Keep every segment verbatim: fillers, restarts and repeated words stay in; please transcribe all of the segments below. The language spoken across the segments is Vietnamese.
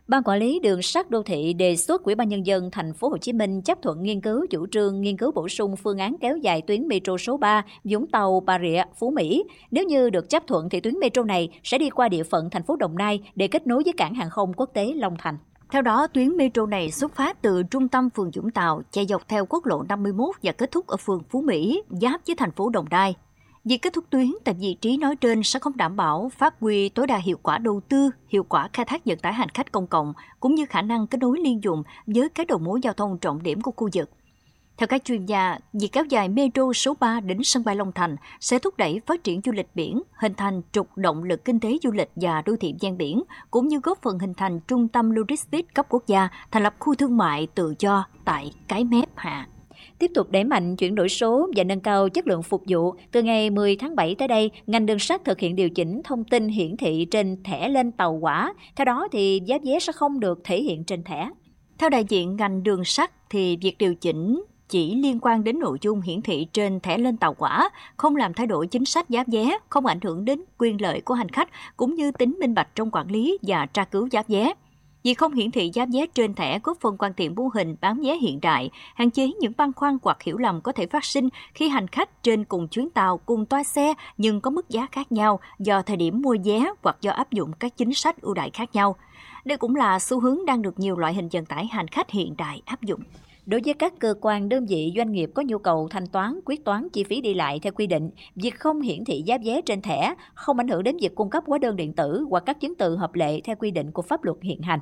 Ban quản lý đường sắt đô thị đề xuất Ủy ban nhân dân thành phố Hồ Chí Minh chấp thuận nghiên cứu chủ trương nghiên cứu bổ sung phương án kéo dài tuyến metro số ba Vũng Tàu, Bà Rịa, Phú Mỹ. Nếu như được chấp thuận thì tuyến metro này sẽ đi qua địa phận thành phố Đồng Nai để kết nối với cảng hàng không quốc tế Long Thành. Theo đó, tuyến metro này xuất phát từ trung tâm phường Vũng Tàu, chạy dọc theo quốc lộ năm mươi mốt và kết thúc ở phường Phú Mỹ, giáp với thành phố Đồng Nai. Việc kết thúc tuyến tại vị trí nói trên sẽ không đảm bảo phát huy tối đa hiệu quả đầu tư, hiệu quả khai thác vận tải hành khách công cộng, cũng như khả năng kết nối liên dụng với các đầu mối giao thông trọng điểm của khu vực. Theo các chuyên gia, việc kéo dài metro số ba đến sân bay Long Thành sẽ thúc đẩy phát triển du lịch biển, hình thành trục động lực kinh tế du lịch và đô thị ven biển, cũng như góp phần hình thành trung tâm logistics cấp quốc gia, thành lập khu thương mại tự do tại Cái Mép Hạ. Tiếp tục đẩy mạnh chuyển đổi số và nâng cao chất lượng phục vụ, từ ngày mười tháng bảy tới đây, ngành đường sắt thực hiện điều chỉnh thông tin hiển thị trên thẻ lên tàu hỏa. Theo đó, thì giá vé sẽ không được thể hiện trên thẻ. Theo đại diện ngành đường sắt, thì việc điều chỉnh chỉ liên quan đến nội dung hiển thị trên thẻ lên tàu hỏa, không làm thay đổi chính sách giá vé, không ảnh hưởng đến quyền lợi của hành khách, cũng như tính minh bạch trong quản lý và tra cứu giá vé. Vì không hiển thị giá vé trên thẻ góp phần hoàn thiện mô hình bán vé hiện đại, hạn chế những băn khoăn hoặc hiểu lầm có thể phát sinh khi hành khách trên cùng chuyến tàu cùng toa xe nhưng có mức giá khác nhau do thời điểm mua vé hoặc do áp dụng các chính sách ưu đãi khác nhau. Đây cũng là xu hướng đang được nhiều loại hình vận tải hành khách hiện đại áp dụng. Đối với các cơ quan, đơn vị, doanh nghiệp có nhu cầu thanh toán, quyết toán chi phí đi lại theo quy định, việc không hiển thị giá vé trên thẻ không ảnh hưởng đến việc cung cấp hóa đơn điện tử hoặc các chứng từ hợp lệ theo quy định của pháp luật hiện hành.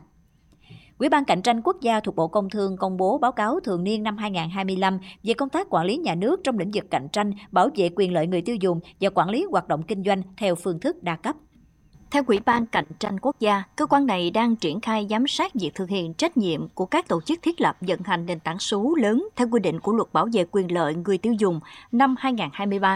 Ủy ban Cạnh tranh Quốc gia thuộc Bộ Công Thương công bố báo cáo thường niên năm hai nghìn không trăm hai mươi lăm về công tác quản lý nhà nước trong lĩnh vực cạnh tranh, bảo vệ quyền lợi người tiêu dùng và quản lý hoạt động kinh doanh theo phương thức đa cấp. Theo Ủy ban Cạnh tranh Quốc gia, cơ quan này đang triển khai giám sát việc thực hiện trách nhiệm của các tổ chức thiết lập vận hành nền tảng số lớn theo quy định của Luật Bảo vệ quyền lợi người tiêu dùng năm hai nghìn không trăm hai mươi ba.